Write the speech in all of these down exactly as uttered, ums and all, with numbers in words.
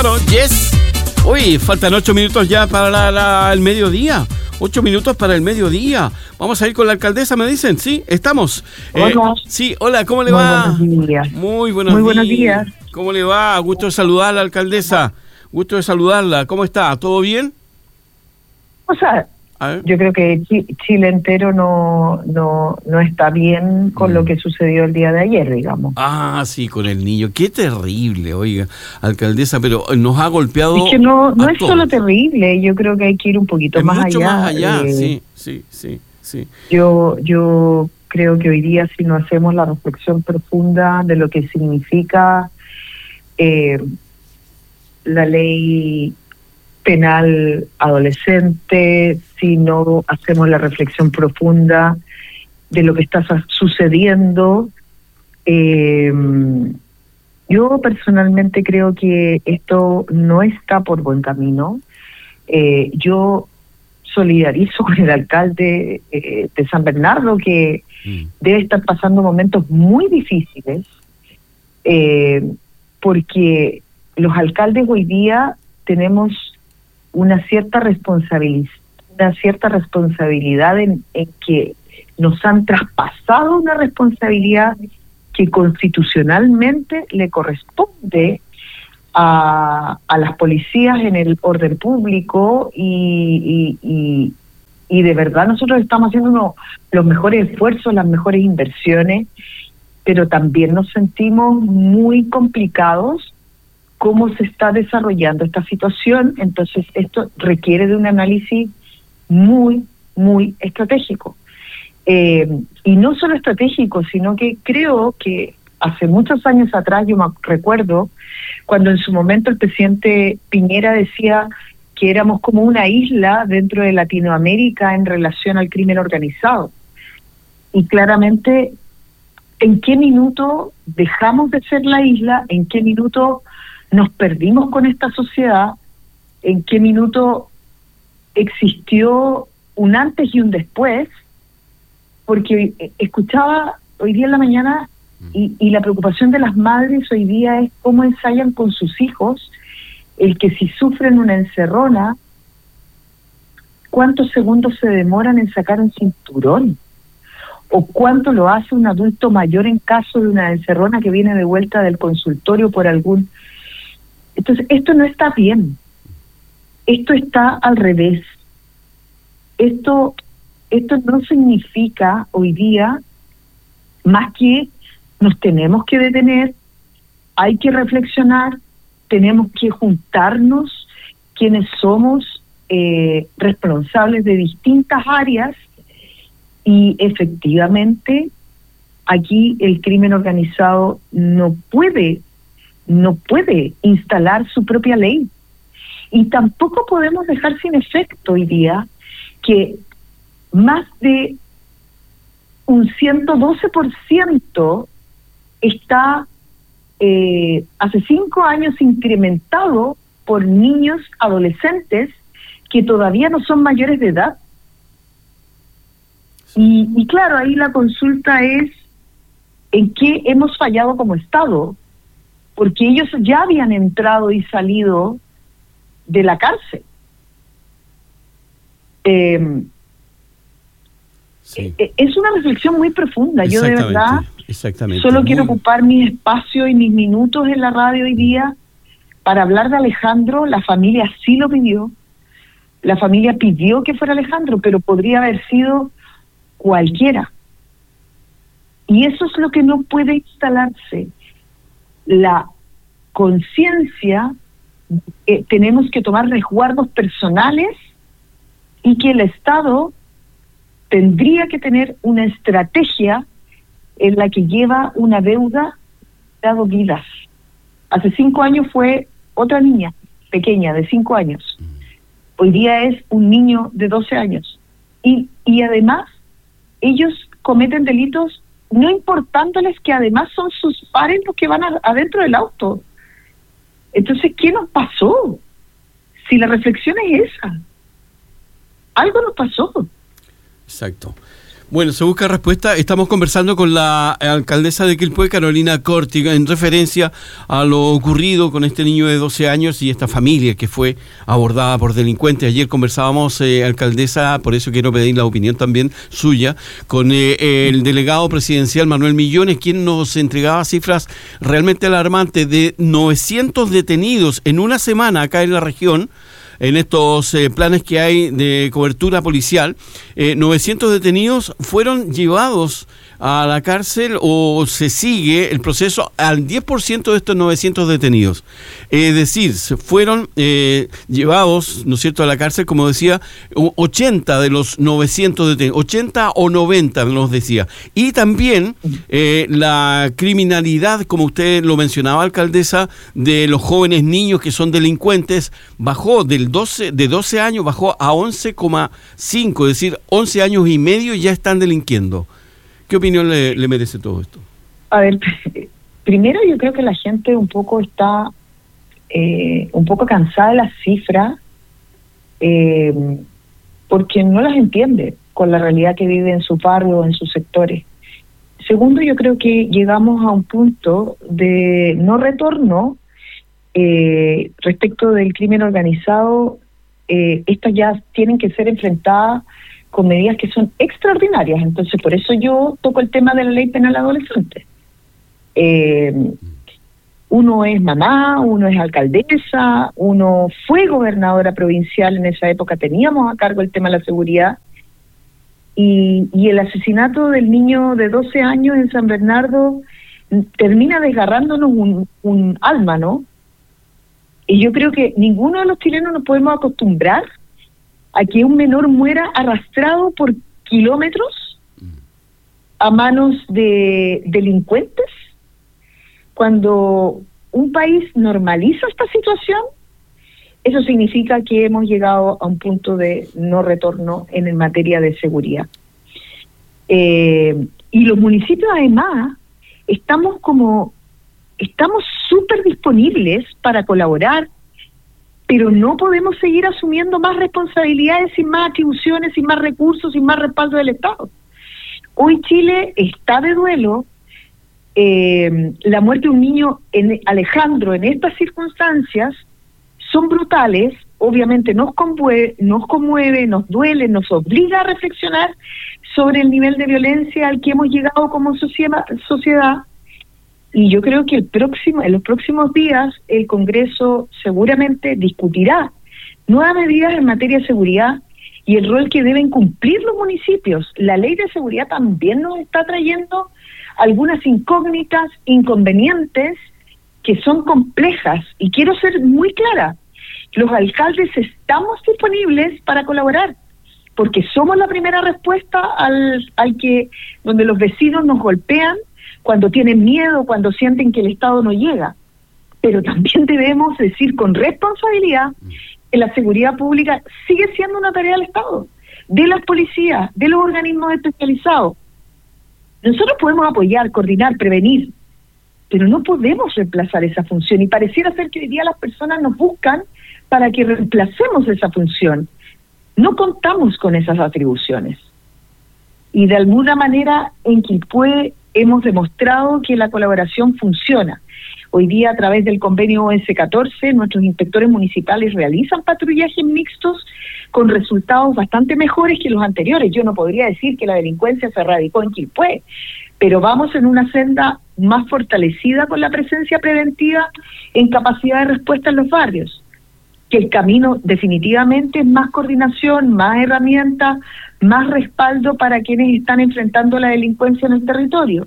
Claro, yes. Uy, faltan ocho minutos ya para la, la, el mediodía. Ocho minutos para el mediodía. Vamos a ir con la alcaldesa, me dicen. Sí, estamos. Hola. Eh, sí, hola, ¿cómo le Muy va? buenos días. Muy buenos, Muy buenos días. días. ¿Cómo le va? Gusto de saludarla, alcaldesa. Gusto de saludarla. ¿Cómo está? ¿Todo bien? O sea, yo creo que Chile entero no no no está bien con mm. lo que sucedió el día de ayer, digamos. Ah, sí, con el niño. Qué terrible, oiga, alcaldesa, pero nos ha golpeado. Es que no no es todos. Solo terrible, yo creo que hay que ir un poquito es más mucho allá. más allá, eh, sí, sí, sí, sí. Yo yo creo que hoy día, si no hacemos la reflexión profunda de lo que significa eh, la ley penal adolescente, si no hacemos la reflexión profunda de lo que está sucediendo, eh, yo personalmente creo que esto no está por buen camino. Eh, yo solidarizo con el alcalde eh, de San Bernardo, que mm. debe estar pasando momentos muy difíciles, eh, porque los alcaldes hoy día tenemos una cierta responsabilidad, una cierta responsabilidad en, en que nos han traspasado una responsabilidad que constitucionalmente le corresponde a, a las policías en el orden público y, y, y, y de verdad nosotros estamos haciendo uno, los mejores esfuerzos, las mejores inversiones, pero también nos sentimos muy complicados cómo se está desarrollando esta situación. Entonces esto requiere de un análisis muy, muy estratégico. Eh, y no solo estratégico, sino que creo que hace muchos años atrás, yo me recuerdo, cuando en su momento el presidente Piñera decía que éramos como una isla dentro de Latinoamérica en relación al crimen organizado. Y claramente, ¿en qué minuto dejamos de ser la isla? ¿En qué minuto nos perdimos con esta sociedad? ¿En qué minuto existió un antes y un después? Porque escuchaba hoy día en la mañana y, y la preocupación de las madres hoy día es cómo ensayan con sus hijos el que si sufren una encerrona, cuántos segundos se demoran en sacar un cinturón, o cuánto lo hace un adulto mayor en caso de una encerrona que viene de vuelta del consultorio por algún... Entonces, esto no está bien. Esto está al revés. Esto, esto no significa hoy día más que nos tenemos que detener, hay que reflexionar, tenemos que juntarnos quienes somos eh, responsables de distintas áreas y efectivamente aquí el crimen organizado no puede no puede instalar su propia ley. Y tampoco podemos dejar sin efecto hoy día que más de un ciento doce por ciento está eh, hace cinco años incrementado por niños adolescentes que todavía no son mayores de edad. Y, y claro, ahí la consulta es en qué hemos fallado como Estado, porque ellos ya habían entrado y salido de la cárcel. Eh, sí. Es una reflexión muy profunda. Yo de verdad exactamente. solo muy... quiero ocupar mi espacio y mis minutos en la radio hoy día para hablar de Alejandro. La familia sí lo pidió. La familia pidió que fuera Alejandro, pero podría haber sido cualquiera. Y eso es lo que no puede instalarse. La conciencia, eh, tenemos que tomar resguardos personales y que el Estado tendría que tener una estrategia en la que lleva una deuda dado vidas. Hace cinco años fue otra niña pequeña de cinco años. Hoy día es un niño de doce años. Y, y además, ellos cometen delitos no importándoles que además son sus pares los que van a, adentro del auto. Entonces, ¿qué nos pasó? Si la reflexión es esa, algo nos pasó. Exacto. Bueno, se busca respuesta. Estamos conversando con la alcaldesa de Quilpué, Carolina Corti, en referencia a lo ocurrido con este niño de doce años y esta familia que fue abordada por delincuentes. Ayer conversábamos, eh, alcaldesa, por eso quiero pedir la opinión también suya, con eh, el delegado presidencial Manuel Millones, quien nos entregaba cifras realmente alarmantes de novecientos detenidos en una semana acá en la región, en estos eh, planes que hay de cobertura policial. eh, novecientos detenidos fueron llevados a la cárcel o se sigue el proceso al diez por ciento de estos novecientos detenidos. Es decir, se fueron eh, llevados, ¿no es cierto?, a la cárcel, como decía, ochenta de los novecientos detenidos, ochenta o noventa nos decía. Y también eh, la criminalidad, como usted lo mencionaba, alcaldesa, de los jóvenes niños que son delincuentes, bajó del doce, de doce años, bajó a once coma cinco, es decir, once años y medio ya están delinquiendo. ¿Qué opinión le, le merece todo esto? A ver, primero yo creo que la gente un poco está eh, un poco cansada de las cifras eh, porque no las entiende con la realidad que vive en su barrio o en sus sectores. Segundo, yo creo que llegamos a un punto de no retorno eh, respecto del crimen organizado. Eh, estas ya tienen que ser enfrentadas con medidas que son extraordinarias. Entonces, por eso yo toco el tema de la ley penal adolescente. Eh, uno es mamá, uno es alcaldesa, uno fue gobernadora provincial en esa época, teníamos a cargo el tema de la seguridad, y, y el asesinato del niño de doce años en San Bernardo termina desgarrándonos un, un alma, ¿no? Y yo creo que ninguno de los chilenos nos podemos acostumbrar a que un menor muera arrastrado por kilómetros a manos de delincuentes. Cuando un país normaliza esta situación, eso significa que hemos llegado a un punto de no retorno en materia de seguridad. Eh, y los municipios además estamos como, estamos súper disponibles para colaborar, pero no podemos seguir asumiendo más responsabilidades sin más atribuciones, sin más recursos, sin más respaldo del Estado. Hoy Chile está de duelo. Eh, la muerte de un niño, en Alejandro, en estas circunstancias, son brutales. Obviamente nos conmueve, nos conmueve, nos duele, nos obliga a reflexionar sobre el nivel de violencia al que hemos llegado como sociedad. sociedad. Y yo creo que el próximo, en los próximos días el Congreso seguramente discutirá nuevas medidas en materia de seguridad y el rol que deben cumplir los municipios. La ley de seguridad también nos está trayendo algunas incógnitas, inconvenientes, que son complejas. Y quiero ser muy clara, los alcaldes estamos disponibles para colaborar, porque somos la primera respuesta al, al que, donde los vecinos nos golpean, cuando tienen miedo, cuando sienten que el Estado no llega. Pero también debemos decir con responsabilidad que la seguridad pública sigue siendo una tarea del Estado, de las policías, de los organismos especializados. Nosotros podemos apoyar, coordinar, prevenir, pero no podemos reemplazar esa función, y pareciera ser que hoy día las personas nos buscan para que reemplacemos esa función. No contamos con esas atribuciones. Y de alguna manera en Quilpué hemos demostrado que la colaboración funciona. Hoy día, a través del convenio O S catorce, nuestros inspectores municipales realizan patrullajes mixtos con resultados bastante mejores que los anteriores. Yo no podría decir que la delincuencia se erradicó en Quilpué, pero vamos en una senda más fortalecida con la presencia preventiva en capacidad de respuesta en los barrios. Que el camino definitivamente es más coordinación, más herramientas, más respaldo para quienes están enfrentando la delincuencia en el territorio.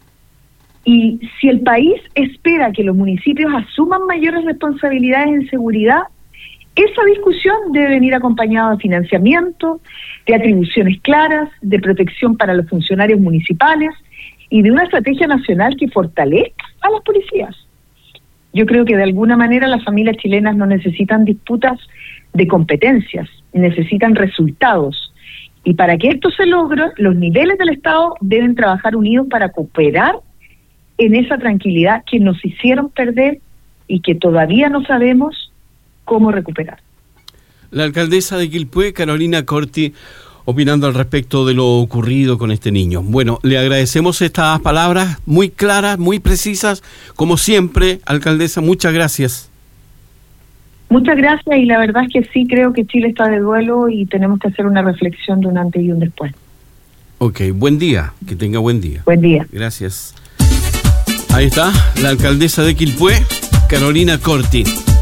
Y si el país espera que los municipios asuman mayores responsabilidades en seguridad, esa discusión debe venir acompañada de financiamiento, de atribuciones claras, de protección para los funcionarios municipales y de una estrategia nacional que fortalezca a las policías. Yo creo que de alguna manera las familias chilenas no necesitan disputas de competencias, necesitan resultados. Y para que esto se logre, los niveles del Estado deben trabajar unidos para cooperar en esa tranquilidad que nos hicieron perder y que todavía no sabemos cómo recuperar. La alcaldesa de Quilpué, Carolina Corti, opinando al respecto de lo ocurrido con este niño. Bueno, le agradecemos estas palabras muy claras, muy precisas, como siempre, alcaldesa, muchas gracias. Muchas gracias, y la verdad es que sí creo que Chile está de duelo y tenemos que hacer una reflexión de un antes y un después. Ok, buen día, que tenga buen día. Buen día. Gracias. Ahí está, la alcaldesa de Quilpué, Carolina Corti.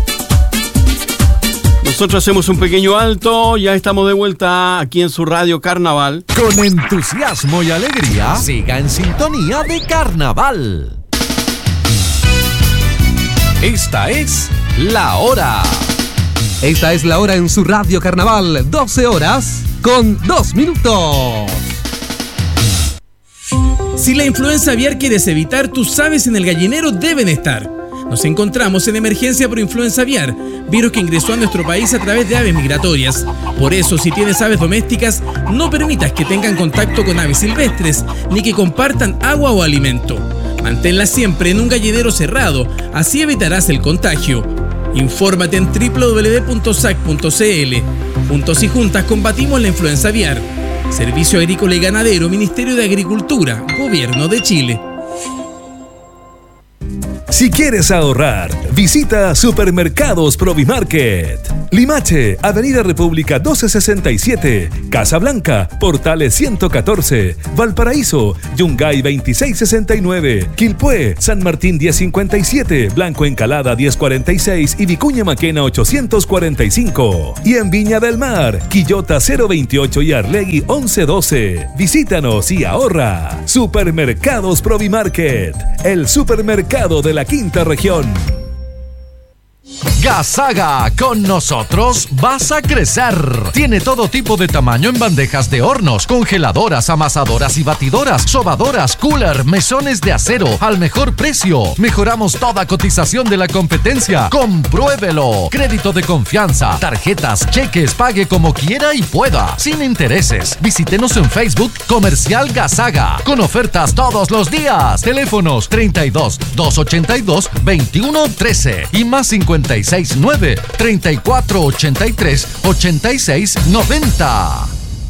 Nosotros hacemos un pequeño alto, ya estamos de vuelta aquí en su radio Carnaval. Con entusiasmo y alegría, siga en sintonía de Carnaval. Esta es La Hora. Esta es La Hora en su radio Carnaval, doce horas con dos minutos. Si la influenza aviar quieres evitar, tus aves en el gallinero deben estar. Nos encontramos en emergencia por influenza aviar, virus que ingresó a nuestro país a través de aves migratorias. Por eso, si tienes aves domésticas, no permitas que tengan contacto con aves silvestres, ni que compartan agua o alimento. Manténlas siempre en un gallinero cerrado, así evitarás el contagio. Infórmate en doble u doble u doble u punto s a c punto c l. Juntos y juntas combatimos la influenza aviar. Servicio Agrícola y Ganadero, Ministerio de Agricultura, Gobierno de Chile. Si quieres ahorrar, visita Supermercados Provimarket. Limache, Avenida República doce sesenta y siete, Casablanca, Portales ciento catorce, Valparaíso, Yungay veintiséis sesenta y nueve, Quilpué, San Martín diez cincuenta y siete, Blanco Encalada diez cuarenta y seis y Vicuña Maquena ochocientos cuarenta y cinco. Y en Viña del Mar, Quillota cero veintiocho y Arlegui once doce. Visítanos y ahorra. Supermercados Provimarket, el supermercado de la quinta región. Gasaga, con nosotros vas a crecer. Tiene todo tipo de tamaño en bandejas de hornos, congeladoras, amasadoras y batidoras, sobadoras, cooler, mesones de acero, al mejor precio. Mejoramos toda cotización de la competencia. Compruébelo. Crédito de confianza, tarjetas, cheques, pague como quiera y pueda, sin intereses. Visítenos en Facebook, Comercial Gasaga, con ofertas todos los días. Teléfonos treinta y dos, doscientos ochenta y dos, veintiuno trece y más cincuenta y seis nueve, treinta y cuatro ochenta y tres, ochenta y seis noventa.